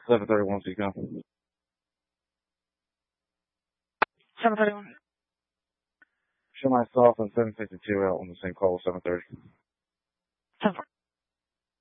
731 Seacom. 731. Show myself and 752 out on the same call with 730. 7